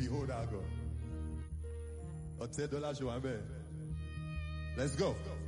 behold our God. $10 show, amen. Let's go.